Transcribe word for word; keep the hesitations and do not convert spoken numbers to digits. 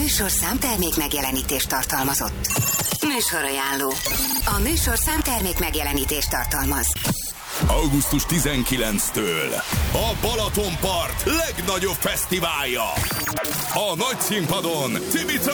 műsor számtermék megjelenítést tartalmazott. Műsorajánló. A műsor számtermék megjelenítést tartalmaz. augusztus tizenkilencedikétől a Balatonpart legnagyobb fesztiválja. A nagy színpadon Cimica